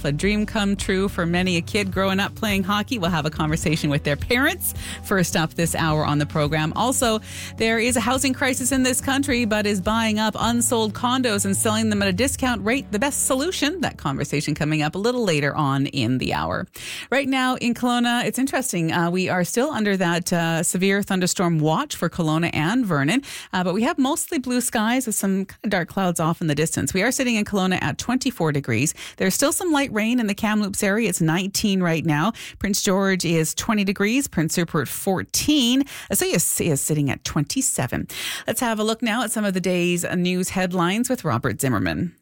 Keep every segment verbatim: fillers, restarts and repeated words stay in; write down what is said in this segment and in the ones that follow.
yourself. A dream come true for many a kid growing up playing hockey. We'll have a conversation with their parents first up this hour on the program. Also, there is a housing crisis in this country, but is buying up unsold condos and selling them at a discount rate the best solution? That conversation coming up a little later on in the hour. Right now in Kelowna, it's interesting. Uh, we are still under that uh, severe thunderstorm watch for Kelowna and Vernon, uh, but we have mostly blue skies with some kind of dark clouds off in the distance. We are sitting in Kelowna at twenty-four degrees. There's still some light rain in the Kamloops area. It's nineteen right now. Prince George is twenty degrees. Prince Rupert fourteen. Osoyoos is sitting at twenty-seven. Let's have a look now at some of the day's news headlines with Robert Zimmerman.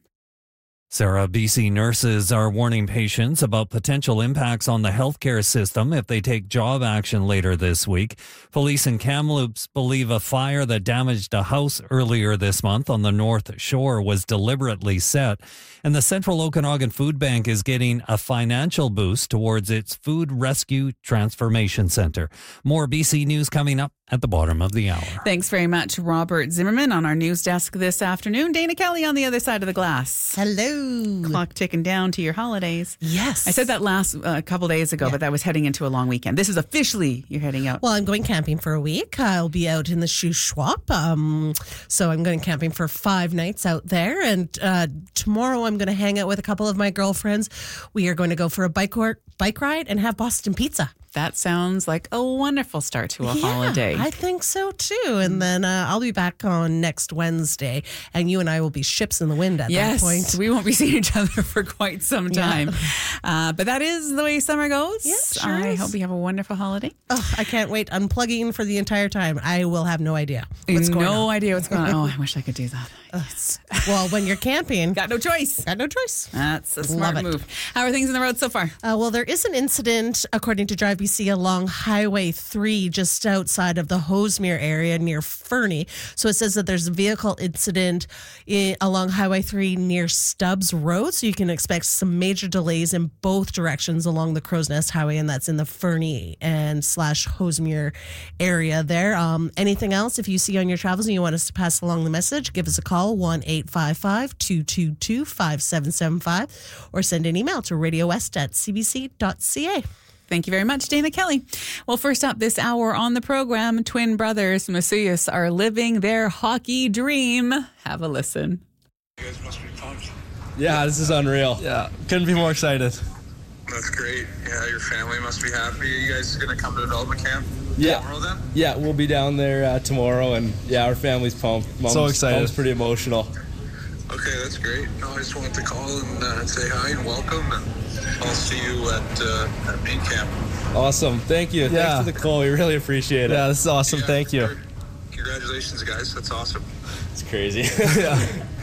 Sarah, B C nurses are warning patients about potential impacts on the healthcare system if they take job action later this week. Police in Kamloops believe a fire that damaged a house earlier this month on the North Shore was deliberately set. And the Central Okanagan Food Bank is getting a financial boost towards its Food Rescue Transformation Centre. More B C News coming up at the bottom of the hour. Thanks very much, Robert Zimmerman. On our news desk this afternoon, Dana Kelly on the other side of the glass. Hello. Clock ticking down to your holidays. Yes. I said that last uh, couple days ago, yeah. but that was heading into a long weekend. This is officially you're heading out. Well, I'm going camping for a week. I'll be out in the Shuswap. Um, so I'm going camping for five nights out there. And uh, tomorrow I'm going to hang out with a couple of my girlfriends. We are going to go for a bike, or, bike ride and have Boston pizza. That sounds like a wonderful start to a yeah, holiday. I think so too. And then uh, I'll be back on next Wednesday, and you and I will be ships in the wind at yes, that point. We won't be seeing each other for quite some time. Yeah. Uh, but that is the way summer goes. Yeah, sure I is. hope you have a wonderful holiday. Oh, I can't wait. Unplugging for the entire time. I will have no idea what's no going on. No idea what's going on. Oh, I wish I could do that. Yes. Well, when you're camping, got no choice. Got no choice. That's a smart move. How are things on the road so far? Uh, well, there is an incident, according to Drive B C, along Highway three, just outside of the Hosemere area near Fernie. So it says that there's a vehicle incident in, along Highway three near Stubbs Road. So you can expect some major delays in both directions along the Crow's Nest Highway, and that's in the Fernie and slash Hosemere area there. Um, anything else, if you see on your travels and you want us to pass along the message, give us a call, one eight five five, two two two, five seven seven five, or send an email to radio west at c b c dot c a. Thank you very much, Dana Kelly. Well, first up this hour on the program, twin brothers from Osoyoos are living their hockey dream. Have a listen. You guys must be pumped. Yeah, this is unreal. Yeah, couldn't be more excited. That's great. Yeah, your family must be happy. You guys are going to come to development camp yeah. tomorrow then? Yeah, we'll be down there uh, tomorrow, and yeah, our family's pumped. Mom's, so excited. Mom's pretty emotional. Okay, that's great. No, I just wanted to call and uh, say hi and welcome, and I'll see you at, uh, at main camp. Awesome. Thank you. Yeah. Thanks for the call. We really appreciate it. Yeah, this is awesome. Yeah, Thank you. sure. Congratulations, guys. That's awesome. It's crazy. yeah.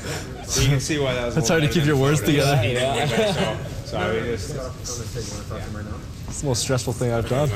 So you can see why that was. That's hard to keep your words together. Yeah. so, so I just. It's the most stressful thing I've done.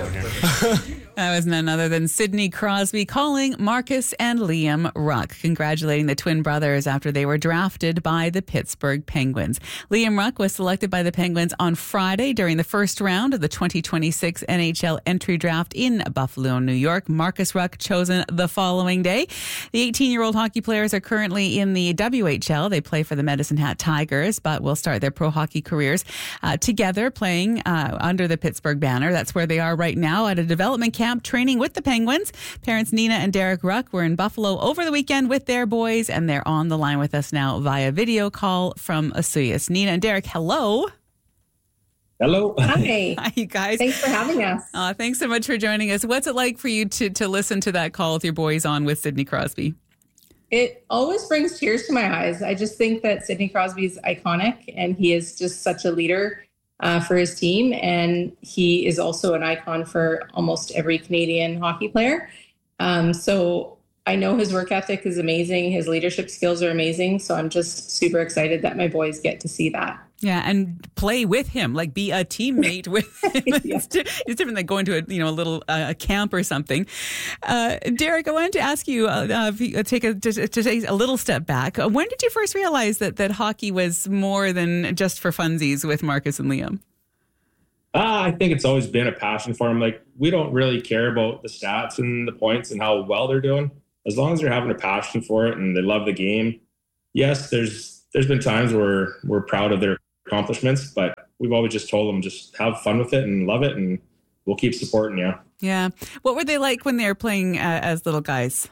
That was none other than Sidney Crosby calling Marcus and Liam Ruck, congratulating the twin brothers after they were drafted by the Pittsburgh Penguins. Liam Ruck was selected by the Penguins on Friday during the first round of the twenty twenty-six N H L entry draft in Buffalo, New York. Marcus Ruck chosen the following day. The eighteen-year-old hockey players are currently in the W H L. They play for the Medicine Hat Tigers, but will start their pro hockey careers uh, together playing uh, under the Pittsburgh banner. That's where they are right now at a development camp training with the Penguins. Parents Nina and Derek Ruck were in Buffalo over the weekend with their boys, and they're on the line with us now via video call from Osoyoos. Nina and Derek, hello. Hello. Hi. Hi, you guys. Thanks for having us. Uh, thanks so much for joining us. What's it like for you to, to listen to that call with your boys on with Sidney Crosby? It always brings tears to my eyes. I just think that Sidney Crosby is iconic, and he is just such a leader Uh, for his team, and he is also an icon for almost every Canadian hockey player. Um, so I know his work ethic is amazing. His leadership skills are amazing. So I'm just super excited that my boys get to see that. Yeah, and play with him, like be a teammate with him. Yeah. It's, it's different than going to a you know a little uh, a camp or something. Uh, Derek, I wanted to ask you, uh, uh, if you take a to, to take a little step back. Uh, when did you first realize that that hockey was more than just for funsies with Marcus and Liam? Uh, I think it's always been a passion for them. Like, we don't really care about the stats and the points and how well they're doing. As long as they're having a passion for it and they love the game. Yes, there's there's been times where we're proud of their accomplishments, but we've always just told them just have fun with it and love it, and we'll keep supporting you. Yeah. What were they like when they were playing uh, as little guys?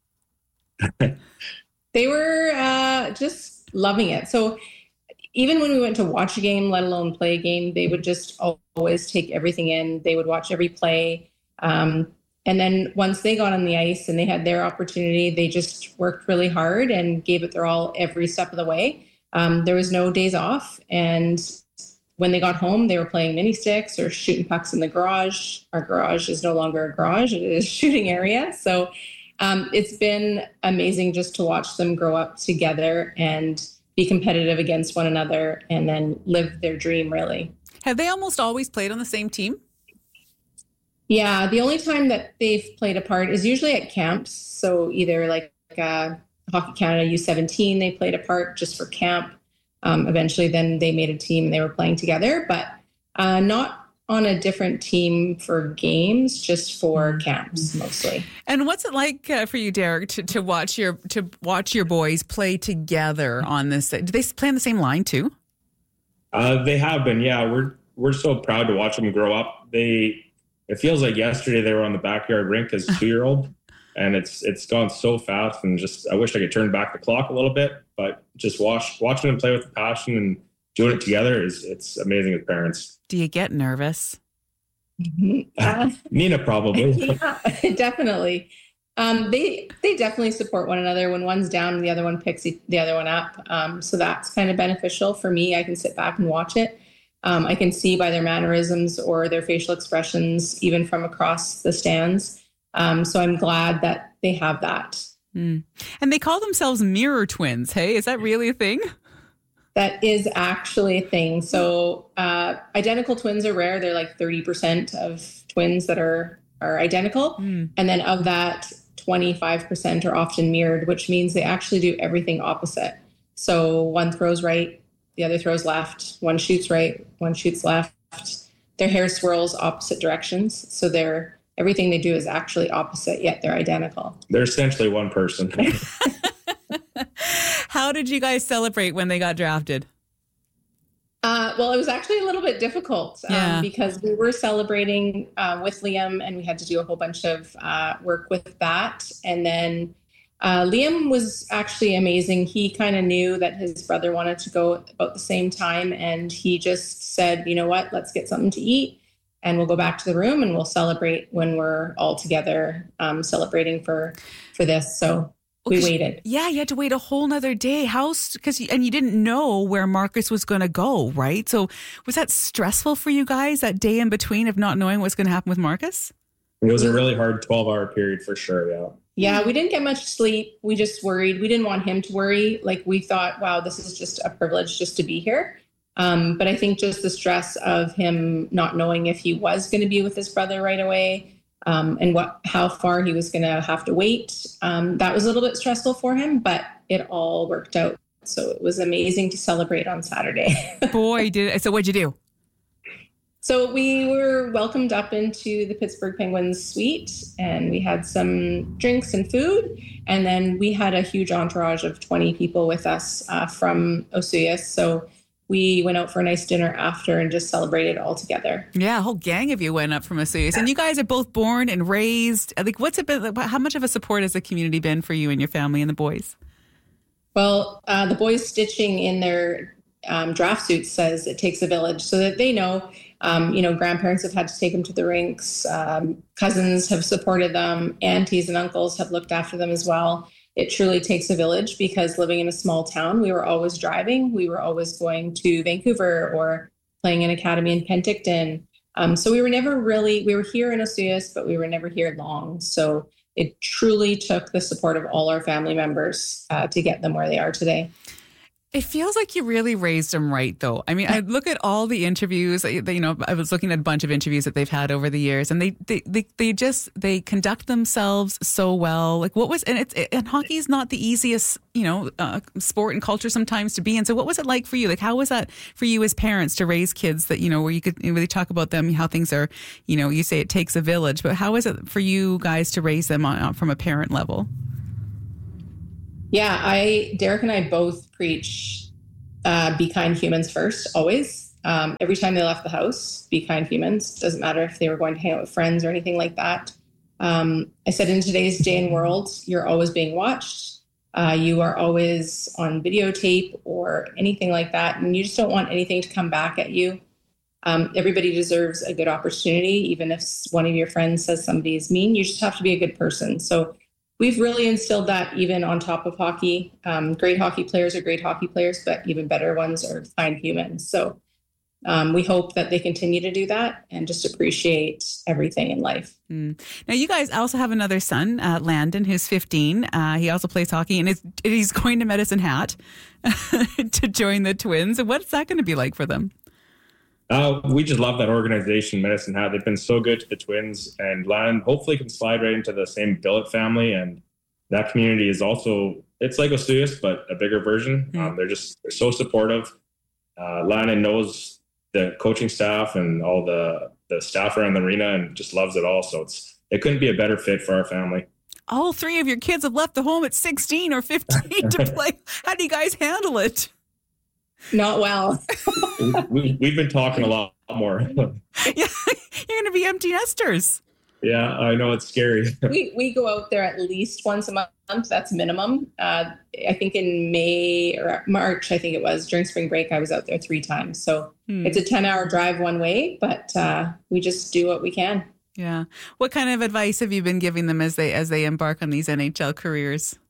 They were uh, just loving it. So even when we went to watch a game, let alone play a game, they would just always take everything in. They would watch every play. Um, and then once they got on the ice and they had their opportunity, they just worked really hard and gave it their all every step of the way. Um, there was no days off. And when they got home, they were playing mini sticks or shooting pucks in the garage. Our garage is no longer a garage. It is a shooting area. So um, it's been amazing just to watch them grow up together and be competitive against one another and then live their dream, really. Have they almost always played on the same team? Yeah, the only time that they've played apart is usually at camps. So either like uh, Hockey Canada U seventeen, they played apart just for camp. Um, eventually, then they made a team and they were playing together, but uh, not on a different team for games, just for camps mostly. And what's it like uh, for you, Derek, to, to watch your to watch your boys play together on this? Do they play on the same line too? Uh, they have been, yeah. We're we're so proud to watch them grow up. They it feels like yesterday they were on the backyard rink as two year old, and it's it's gone so fast. And just I wish I could turn back the clock a little bit, but just watch watching them play with passion and doing it together is it's amazing as parents. Do you get nervous? Uh, Nina probably. Yeah, definitely. Um, they they definitely support one another. When one's down, the other one picks the other one up. Um, so that's kind of beneficial for me. I can sit back and watch it. Um, I can see by their mannerisms or their facial expressions, even from across the stands. Um, so I'm glad that they have that. Mm. And they call themselves mirror twins. Hey, is that really a thing? That is actually a thing. So uh, identical twins are rare. They're like thirty percent of twins that are, are identical. Mm. And then of that, twenty-five percent are often mirrored, which means they actually do everything opposite. So one throws right, the other throws left. One shoots right, one shoots left. Their hair swirls opposite directions. So they're everything they do is actually opposite, yet they're identical. They're essentially one person. How did you guys celebrate when they got drafted? Uh, well, it was actually a little bit difficult um, yeah. because we were celebrating uh, with Liam and we had to do a whole bunch of uh, work with that. And then uh, Liam was actually amazing. He kind of knew that his brother wanted to go about the same time. And he just said, you know what, let's get something to eat and we'll go back to the room and we'll celebrate when we're all together um, celebrating for, for this. So we waited. Yeah, you had to wait a whole nother day. How, because, and you didn't know where Marcus was going to go, right? So was that stressful for you guys, that day in between of not knowing what's going to happen with Marcus? It was a really hard twelve hour period for sure. Yeah. Yeah, we didn't get much sleep. We just worried. We didn't want him to worry. Like we thought, wow, this is just a privilege just to be here. Um, but I think just the stress of him not knowing if he was going to be with his brother right away, Um, and what, how far he was going to have to wait. Um, that was a little bit stressful for him, but it all worked out. So it was amazing to celebrate on Saturday. Boy, did it. So what'd you do? So we were welcomed up into the Pittsburgh Penguins suite and we had some drinks and food. And then we had a huge entourage of twenty people with us uh, from Osoyoos. So we went out for a nice dinner after and just celebrated all together. Yeah, a whole gang of you went up from Osoyoos. And you guys are both born and raised. Like, what's it been? How much of a support has the community been for you and your family and the boys? Well, uh, the boys stitching in their um, draft suits says it takes a village, so that they know, um, you know, grandparents have had to take them to the rinks. Um, cousins have supported them. Aunties and uncles have looked after them as well. It truly takes a village because living in a small town, we were always driving. We were always going to Vancouver or playing an academy in Penticton. Um, so we were never really, we were here in Osoyoos, but we were never here long. So it truly took the support of all our family members uh, to get them where they are today. It feels like you really raised them right, though. I mean, I look at all the interviews, you know, I was looking at a bunch of interviews that they've had over the years, and they they they, they just, they conduct themselves so well. Like what was, and it's, and hockey is not the easiest, you know, uh, sport and culture sometimes to be in. So what was it like for you? Like, how was that for you as parents to raise kids that, you know, where you could really talk about them, how things are, you know, you say it takes a village, but how is it for you guys to raise them on, from a parent level? Yeah, I, Derek and I both preach uh, be kind humans first, always. Um, every time they left the house, be kind humans. Doesn't matter if they were going to hang out with friends or anything like that. Um, I said, in today's day and world, you're always being watched. Uh, you are always on videotape or anything like that. And you just don't want anything to come back at you. Um, everybody deserves a good opportunity. Even if one of your friends says somebody is mean, you just have to be a good person. So we've really instilled that even on top of hockey. Um, great hockey players are great hockey players, but even better ones are kind humans. So Um, we hope that they continue to do that and just appreciate everything in life. Mm. Now, you guys also have another son, uh, Landon, who's fifteen. Uh, he also plays hockey, and is, he's going to Medicine Hat to join the Twins. And what's that going to be like for them? Uh, we just love that organization, Medicine Hat. They've been so good to the Twins, and Landon hopefully can slide right into the same Billet family. And that community is also, it's like Ostuyas, but a bigger version. Mm. Um, they're just they're so supportive. Uh, Landon knows the coaching staff and all the, the staff around the arena and just loves it all. So it's it couldn't be a better fit for our family. All three of your kids have left the home at sixteen or fifteen to play. How do you guys handle it? Not well. we, we've been talking a lot more. Yeah, you're going to be empty nesters. Yeah, I know, it's scary. we we go out there at least once a month. That's minimum. Uh, I think in May or March, I think it was, during spring break, I was out there three times. So hmm. it's a ten-hour drive one way, but uh, we just do what we can. Yeah. What kind of advice have you been giving them as they as they embark on these N H L careers?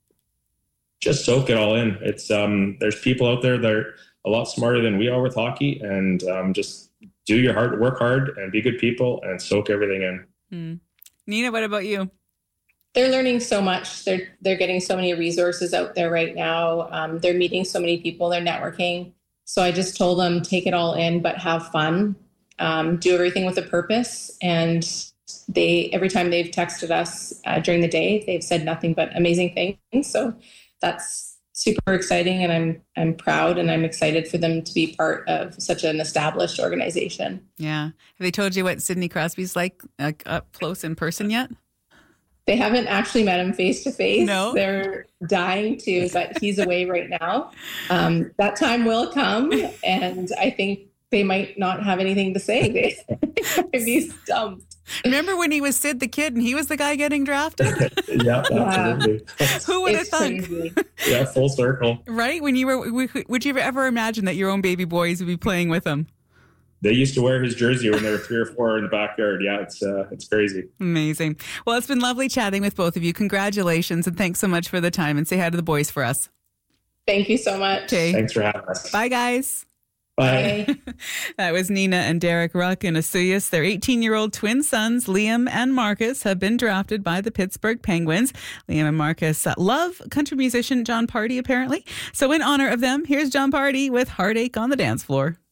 Just soak it all in. It's um, there's people out there that are a lot smarter than we are with hockey, and um, just do your hard, work hard, and be good people, and soak everything in. Hmm. Nina, what about you? They're learning so much. They're they're getting so many resources out there right now. Um, they're meeting so many people. They're networking. So I just told them, take it all in, but have fun. Um, do everything with a purpose. And they every time they've texted us uh, during the day, they've said nothing but amazing things. So that's super exciting, and I'm I'm proud and I'm excited for them to be part of such an established organization. Yeah. Have they told you what Sidney Crosby's like uh, up close in person yet? They haven't actually met him face to face. No. They're dying to, but he's away right now. Um, that time will come, and I think they might not have anything to say. They might be stumped. Remember when he was Sid the Kid and he was the guy getting drafted? Yeah, absolutely. Who would have It's thunk? crazy. Yeah, full circle. Right? When you were, would you ever imagine that your own baby boys would be playing with him? They used to wear his jersey when they were three or four in the backyard. Yeah, it's uh, it's crazy. Amazing. Well, it's been lovely chatting with both of you. Congratulations, and thanks so much for the time. And say hi to the boys for us. Thank you so much. Okay. Thanks for having us. Bye, guys. Bye. Bye. That was Nina and Derek Ruck in Ostuyas. Their eighteen-year-old twin sons, Liam and Marcus, have been drafted by the Pittsburgh Penguins. Liam and Marcus uh, love country musician John Party, apparently. So in honor of them, here's John Party with Heartache on the Dance Floor.